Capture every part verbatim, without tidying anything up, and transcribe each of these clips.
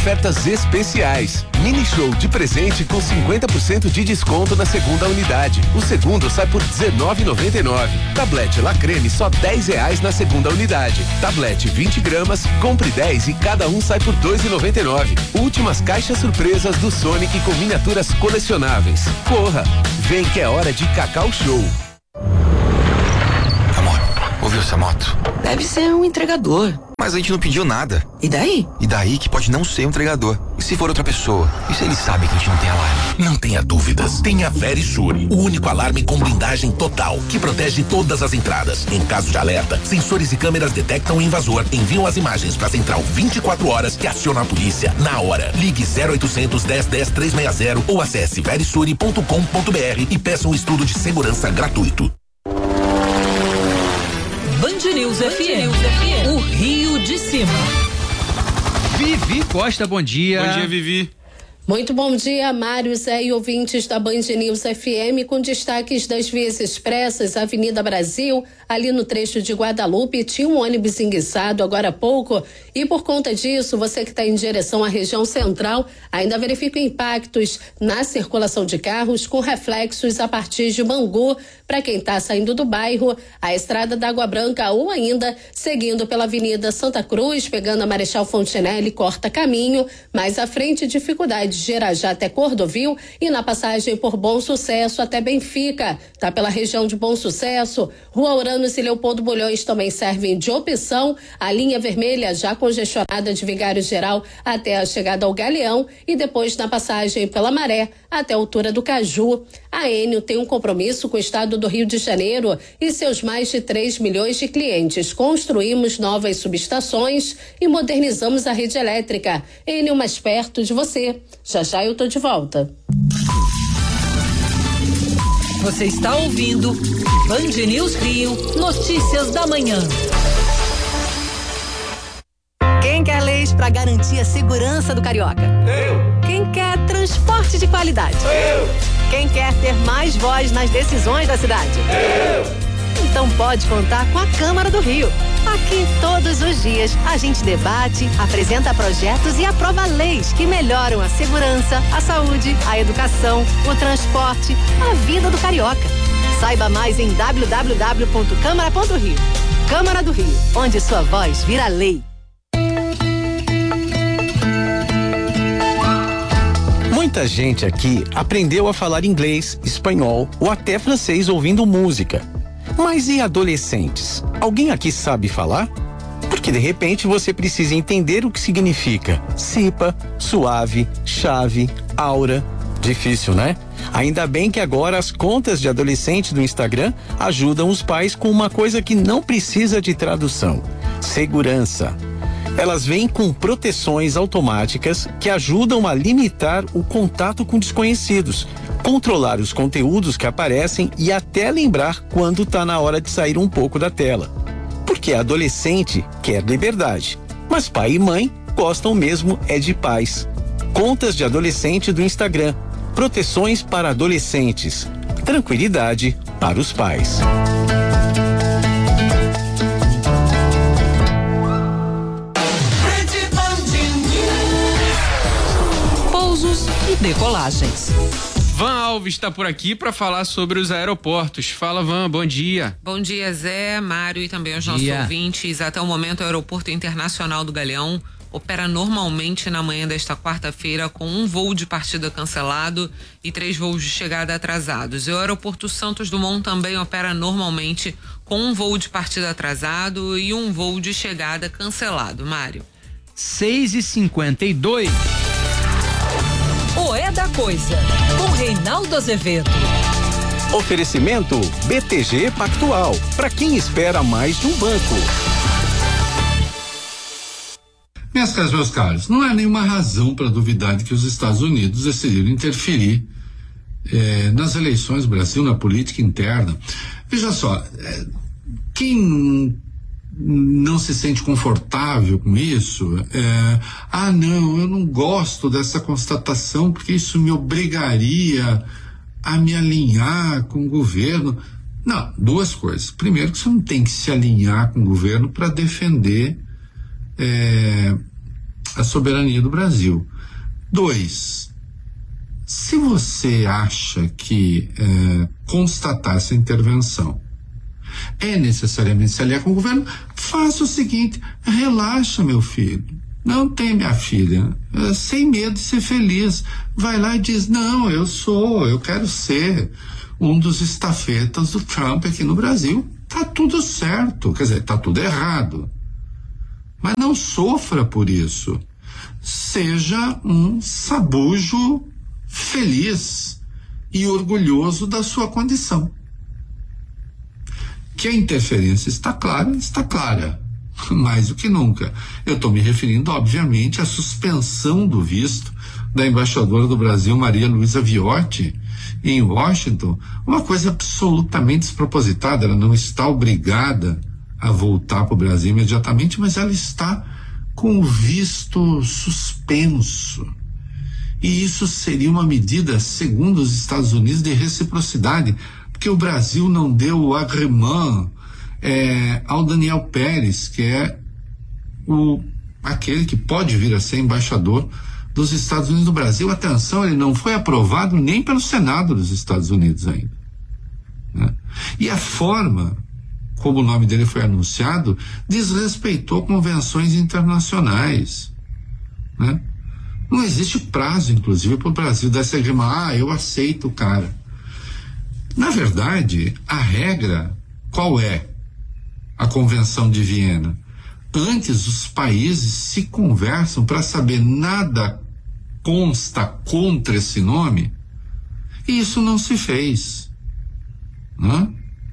ofertas especiais. Mini show de presente com cinquenta por cento de desconto na segunda unidade. O segundo sai por dezenove reais e noventa e nove centavos. Tablete La Creme só dez reais na segunda unidade. Tablete vinte gramas, compre dez e cada um sai por dois reais e noventa e nove centavos. Últimas caixas surpresas do Sonic com miniaturas colecionáveis. Corra, vem que é hora de Cacau Show. Amor, ouviu essa moto? Deve ser um entregador. Mas a gente não pediu nada. E daí? E daí que pode não ser um entregador. E se for outra pessoa? E se ele sabe que a gente não tem alarme? Não tenha dúvidas. Tenha Verisure, o único alarme com blindagem total, que protege todas as entradas. Em caso de alerta, sensores e câmeras detectam o invasor, enviam as imagens para a central vinte e quatro horas, que aciona a polícia na hora. Ligue zero oitocentos, dez, dez, trezentos e sessenta ou acesse verisure ponto com ponto br e peça um estudo de segurança gratuito. Band News F M, o Rio de Cima. Vivi Costa, bom dia. Bom dia, Vivi. Muito bom dia, Mário, Zé e ouvintes da Band News F M, com destaques das vias expressas, Avenida Brasil, ali no trecho de Guadalupe, tinha um ônibus enguiçado agora há pouco e por conta disso, você que está em direção à região central, ainda verifica impactos na circulação de carros com reflexos a partir de Bangu, para quem está saindo do bairro, a Estrada da Água Branca ou ainda seguindo pela Avenida Santa Cruz, pegando a Marechal Fontenelle, corta caminho, mais à frente dificuldade de Irajá até Cordovil e na passagem por Bom Sucesso até Benfica. Tá pela região de Bom Sucesso, Rua Uranus e Leopoldo Bulhões também servem de opção. A linha vermelha já congestionada de Vigário Geral até a chegada ao Galeão e depois na passagem pela Maré até a altura do Caju. A Enio tem um compromisso com o estado do Rio de Janeiro e seus mais de três milhões de clientes. Construímos novas subestações e modernizamos a rede elétrica. Enio mais perto de você. Já já eu tô de volta. Você está ouvindo Band News Rio, notícias da manhã. Quem quer leis para garantir a segurança do carioca? Eu. Quem quer transporte de qualidade? Eu. Quem quer ter mais voz nas decisões da cidade? Eu. Então pode contar com a Câmara do Rio. Aqui, todos os dias, a gente debate, apresenta projetos e aprova leis que melhoram a segurança, a saúde, a educação, o transporte, a vida do carioca. Saiba mais em w w w ponto câmara ponto rio. Câmara do Rio, onde sua voz vira lei. Muita gente aqui aprendeu a falar inglês, espanhol ou até francês ouvindo música. Mas e adolescentes? Alguém aqui sabe falar? Porque de repente você precisa entender o que significa cipa, suave, chave, aura. Difícil, né? Ainda bem que agora as contas de adolescente do Instagram ajudam os pais com uma coisa que não precisa de tradução: segurança. Elas vêm com proteções automáticas que ajudam a limitar o contato com desconhecidos, controlar os conteúdos que aparecem e até lembrar quando está na hora de sair um pouco da tela. Porque adolescente quer liberdade, mas pai e mãe gostam mesmo é de paz. Contas de adolescente do Instagram. Proteções para adolescentes. Tranquilidade para os pais. Pousos e decolagens. Van Alves está por aqui para falar sobre os aeroportos. Fala, Van, bom dia. Bom dia, Zé, Mário e também aos nossos dia. ouvintes. Até o momento, o Aeroporto Internacional do Galeão opera normalmente na manhã desta quarta-feira com um voo de partida cancelado e três voos de chegada atrasados. E o Aeroporto Santos Dumont também opera normalmente com um voo de partida atrasado e um voo de chegada cancelado. Mário. seis e cinquenta e dois. O É da Coisa, com Reinaldo Azevedo. Oferecimento B T G Pactual, para quem espera mais de um banco. Minhas caras, meus caros, não há nenhuma razão para duvidar de que os Estados Unidos decidiram interferir eh, nas eleições do Brasil, na política interna. Veja só, eh, quem não se sente confortável com isso, é, ah não, eu não gosto dessa constatação porque isso me obrigaria a me alinhar com o governo. Não, duas coisas. Primeiro, que você não tem que se alinhar com o governo para defender é, a soberania do Brasil. Dois, se você acha que é, constatar essa intervenção é necessariamente se aliar com o governo, faça o seguinte: relaxa, meu filho. Não tem, minha filha, é, sem medo de ser feliz. Vai lá e diz: não, eu sou, eu quero ser um dos estafetas do Trump aqui no Brasil. Tá tudo certo, quer dizer, tá tudo errado. Mas não sofra por isso. Seja um sabujo feliz e orgulhoso da sua condição. Que a interferência está clara, está clara, mais do que nunca. Eu estou me referindo, obviamente, à suspensão do visto da embaixadora do Brasil, Maria Luísa Viotti, em Washington, uma coisa absolutamente despropositada. Ela não está obrigada a voltar para o Brasil imediatamente, mas ela está com o visto suspenso. E isso seria uma medida, segundo os Estados Unidos, de reciprocidade, porque o Brasil não deu o agrément é, ao Daniel Pérez, que é o, aquele que pode vir a ser embaixador dos Estados Unidos no Brasil. Atenção, ele não foi aprovado nem pelo Senado dos Estados Unidos ainda, né? E a forma como o nome dele foi anunciado desrespeitou convenções internacionais, né? Não existe prazo, inclusive, para o Brasil dar esse agrément. Ah, eu aceito o cara. Na verdade, a regra qual é? A Convenção de Viena. Antes, os países se conversam para saber, nada consta contra esse nome, e isso não se fez, né?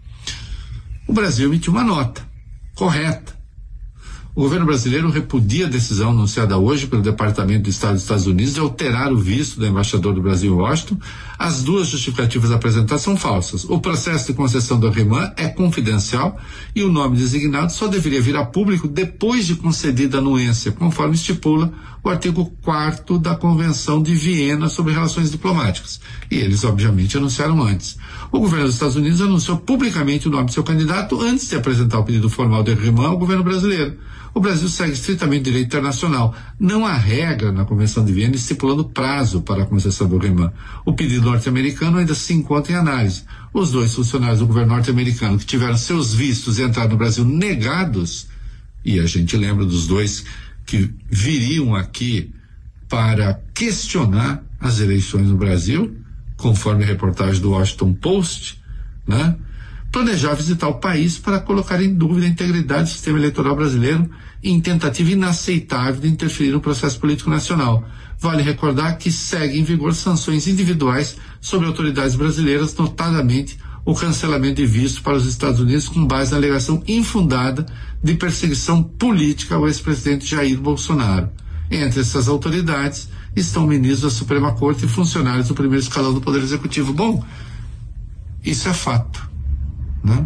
O Brasil emitiu uma nota correta. O governo brasileiro repudia a decisão anunciada hoje pelo Departamento de Estado dos Estados Unidos de alterar o visto do embaixador do Brasil em Washington. As duas justificativas apresentadas são falsas. O processo de concessão do agrément é confidencial e o nome designado só deveria vir a público depois de concedida a anuência, conforme estipula o artigo quarto da Convenção de Viena sobre Relações Diplomáticas. E eles, obviamente, anunciaram antes. O governo dos Estados Unidos anunciou publicamente o nome de seu candidato antes de apresentar o pedido formal de agrément ao governo brasileiro. O Brasil segue estritamente direito internacional. Não há regra na Convenção de Viena estipulando prazo para a concessão do agrément. O pedido norte-americano ainda se encontra em análise. Os dois funcionários do governo norte-americano que tiveram seus vistos de entrada no Brasil negados, e a gente lembra dos dois que viriam aqui para questionar as eleições no Brasil, conforme a reportagem do Washington Post, né? Planejar visitar o país para colocar em dúvida a integridade do sistema eleitoral brasileiro em tentativa inaceitável de interferir no processo político nacional. Vale recordar que seguem em vigor sanções individuais sobre autoridades brasileiras, notadamente o cancelamento de visto para os Estados Unidos com base na alegação infundada de perseguição política ao ex-presidente Jair Bolsonaro. Entre essas autoridades estão ministros da Suprema Corte e funcionários do primeiro escalão do Poder Executivo. Bom, isso é fato, né?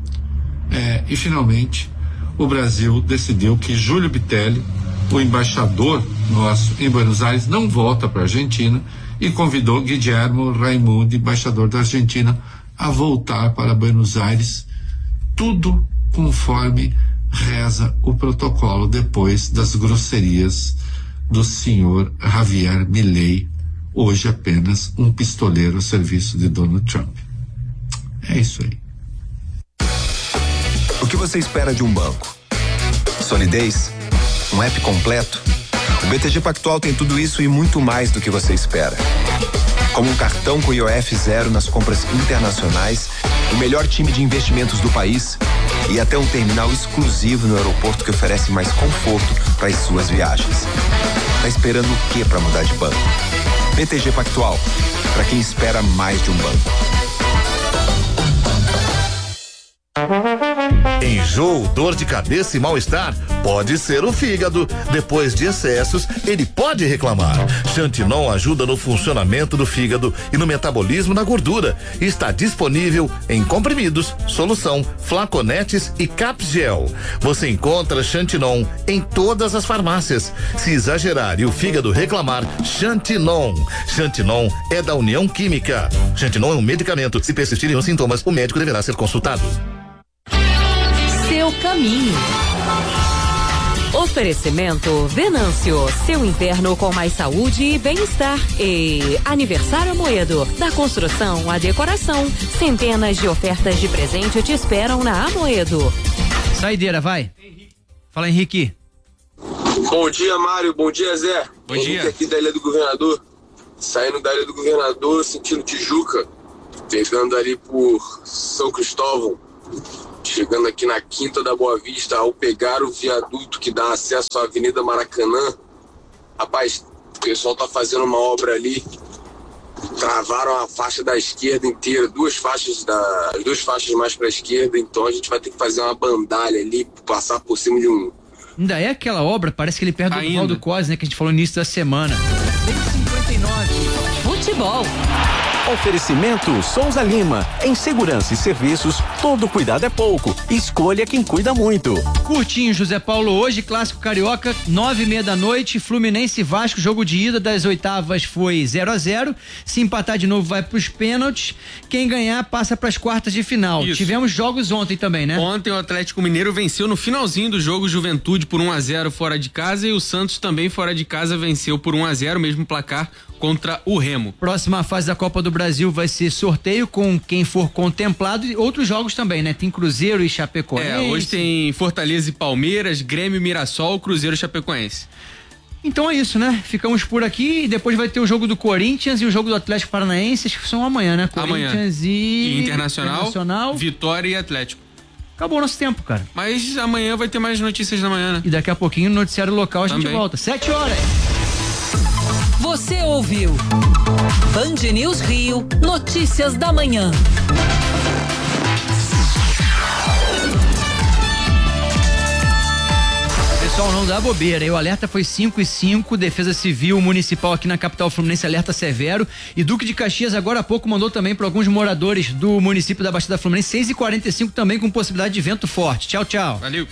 É, e finalmente o Brasil decidiu que Júlio Bitelli, o embaixador nosso em Buenos Aires, não volta para a Argentina e convidou Guillermo Raimundo, embaixador da Argentina, a voltar para Buenos Aires, tudo conforme reza o protocolo depois das grosserias do senhor Javier Milei, hoje apenas um pistoleiro a serviço de Donald Trump. É isso aí. O que você espera de um banco? Solidez? Um app completo? O B T G Pactual tem tudo isso e muito mais do que você espera. Como um cartão com I O F zero nas compras internacionais, o melhor time de investimentos do país e até um terminal exclusivo no aeroporto que oferece mais conforto para as suas viagens. Tá esperando o que para mudar de banco? B T G Pactual, para quem espera mais de um banco. Enjoo, dor de cabeça e mal-estar? Pode ser o fígado. Depois de excessos, ele pode reclamar. Xantinon ajuda no funcionamento do fígado e no metabolismo da gordura. Está disponível em comprimidos, solução, flaconetes e capgel. Você encontra Xantinon em todas as farmácias. Se exagerar e o fígado reclamar, Xantinon. Xantinon é da União Química. Xantinon é um medicamento. Se persistirem os sintomas, o médico deverá ser consultado. Seu caminho. Oferecimento Venâncio, seu inverno com mais saúde e bem-estar. E Aniversário Amoedo, da construção à decoração. Centenas de ofertas de presente te esperam na Amoedo. Saideira, vai. Fala, Henrique. Bom dia, Mário. Bom dia, Zé. Bom Henrique dia. Aqui da Ilha do Governador. Saindo da Ilha do Governador, sentindo Tijuca. Pegando ali por São Cristóvão. Chegando aqui na Quinta da Boa Vista, ao pegar o viaduto que dá acesso à Avenida Maracanã. Rapaz, o pessoal tá fazendo uma obra ali. Travaram a faixa da esquerda inteira, duas faixas da, as duas faixas mais para a esquerda, então a gente vai ter que fazer uma bandalha ali, passar por cima de um. Ainda é aquela obra, parece que ele perde o Valdo Cosi, né, que a gente falou no início da semana. seis e cinquenta e nove. Futebol. Oferecimento Souza Lima. Em segurança e serviços, todo cuidado é pouco. Escolha quem cuida muito. Curtinho, José Paulo, hoje, clássico carioca, nove e meia da noite, Fluminense e Vasco, jogo de ida das oitavas foi zero a zero. Se empatar de novo, vai pros pênaltis. Quem ganhar passa pras quartas de final. Isso. Tivemos jogos ontem também, né? Ontem o Atlético Mineiro venceu no finalzinho do jogo Juventude por um a zero fora de casa e o Santos também fora de casa venceu por um a zero, mesmo placar contra o Remo. Próxima fase da Copa do Brasil vai ser sorteio com quem for contemplado e outros jogos também, né? Tem Cruzeiro e Chapecoense. É, hoje tem Fortaleza e Palmeiras, Grêmio, Mirassol, Cruzeiro e Chapecoense. Então é isso, né? Ficamos por aqui e depois vai ter o jogo do Corinthians e o jogo do Atlético Paranaense, que são amanhã, né? Amanhã. Corinthians e... e Internacional, Internacional, Vitória e Atlético. Acabou o nosso tempo, cara. Mas amanhã vai ter mais notícias da manhã, né? E daqui a pouquinho no noticiário local a Também. gente volta. Sete horas. Você ouviu Band News Rio, notícias da manhã. Pessoal, não dá bobeira. E o alerta foi cinco e cinco, Defesa Civil Municipal aqui na capital fluminense, alerta severo. E Duque de Caxias agora há pouco mandou também para alguns moradores do município da Baixada Fluminense, seis e quarenta e cinco também com possibilidade de vento forte. Tchau, tchau. Valeu.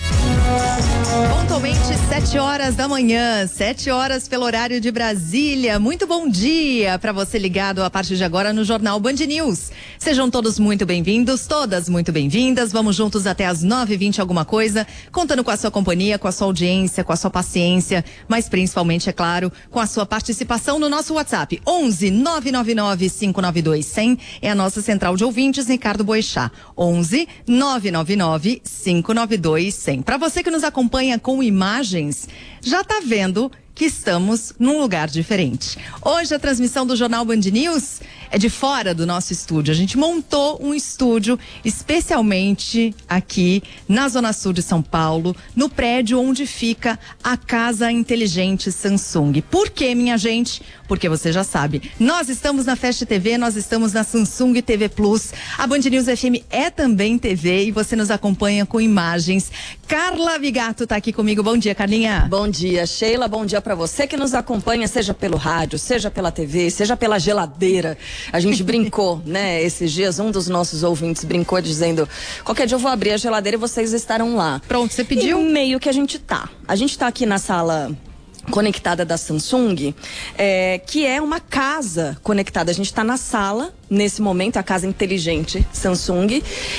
Pontualmente sete horas da manhã, sete horas pelo horário de Brasília. Muito bom dia para você ligado a partir de agora no Jornal Band News. Sejam todos muito bem-vindos, todas muito bem-vindas. Vamos juntos até as nove e vinte alguma coisa, contando com a sua companhia, com a sua audiência, com a sua paciência, mas principalmente, é claro, com a sua participação no nosso WhatsApp. onze nove nove nove cinco nove dois cem é a nossa central de ouvintes, Ricardo Boechat. onze nove nove nove cinco nove dois cem. Para você que nos acompanha com imagens, já tá vendo que estamos num lugar diferente. Hoje a transmissão do Jornal Band News é de fora do nosso estúdio. A gente montou um estúdio especialmente aqui na Zona Sul de São Paulo, no prédio onde fica a Casa Inteligente Samsung. Por quê, minha gente? Porque você já sabe, nós estamos na Fast T V, nós estamos na Samsung T V Plus, a Band News F M é também T V e você nos acompanha com imagens. Carla Vigato tá aqui comigo. Bom dia, Carlinha. Bom dia, Sheila. Bom dia para você que nos acompanha, seja pelo rádio, seja pela T V, seja pela geladeira. A gente brincou, né? Esses dias, um dos nossos ouvintes brincou dizendo: qualquer dia eu vou abrir a geladeira e vocês estarão lá. Pronto, você pediu? E meio que a gente tá. A gente tá aqui na sala conectada da Samsung, é, que é uma casa conectada. A gente está na sala, nesse momento, a casa inteligente Samsung.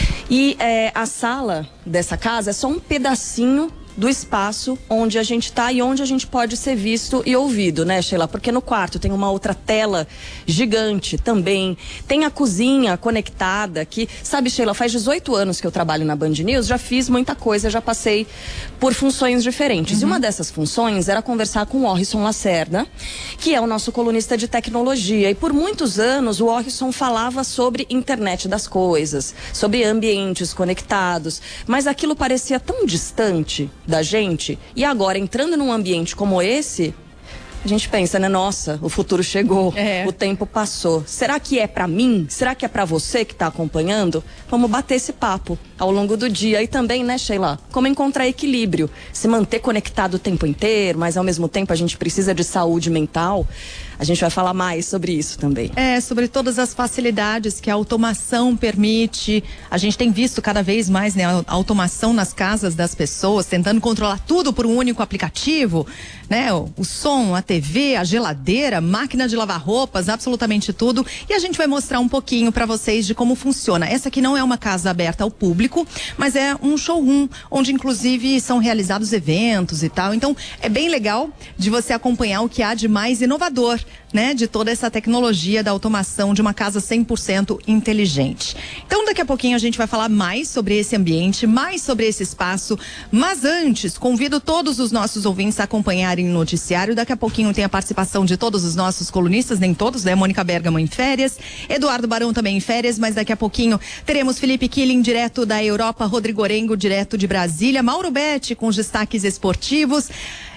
E é, a sala dessa casa é só um pedacinho do espaço onde a gente está e onde a gente pode ser visto e ouvido, né, Sheila? Porque no quarto tem uma outra tela gigante também, tem a cozinha conectada que, sabe, Sheila, faz dezoito anos que eu trabalho na Band News, já fiz muita coisa, já passei por funções diferentes. Uhum. E uma dessas funções era conversar com o Orrisson Lacerda, que é o nosso colunista de tecnologia. E por muitos anos o Orrisson falava sobre internet das coisas, sobre ambientes conectados, mas aquilo parecia tão distante da gente, e agora entrando num ambiente como esse, a gente pensa, né, nossa, o futuro chegou, é. O tempo passou. Será que é pra mim? Será que é pra você que tá acompanhando? Vamos bater esse papo ao longo do dia. E também, né, Sheila, como encontrar equilíbrio, se manter conectado o tempo inteiro, mas ao mesmo tempo a gente precisa de saúde mental. A gente vai falar mais sobre isso também. É, sobre todas as facilidades que a automação permite. A gente tem visto cada vez mais, né, a automação nas casas das pessoas, tentando controlar tudo por um único aplicativo, né? O, o som, a T V, a geladeira, máquina de lavar roupas, absolutamente tudo. E a gente vai mostrar um pouquinho para vocês de como funciona. Essa aqui não é uma casa aberta ao público, mas é um showroom, onde inclusive são realizados eventos e tal. Então, é bem legal de você acompanhar o que há de mais inovador, né, de toda essa tecnologia da automação de uma casa cem por cento inteligente. Então, daqui a pouquinho a gente vai falar mais sobre esse ambiente, mais sobre esse espaço, mas antes, convido todos os nossos ouvintes a acompanharem o noticiário. Daqui a pouquinho tem a participação de todos os nossos colunistas, nem todos, né? Mônica Bergamo em férias, Eduardo Barão também em férias, mas daqui a pouquinho teremos Felipe Killing, direto da Europa, Rodrigo Orengo, direto de Brasília, Mauro Betti com os destaques esportivos.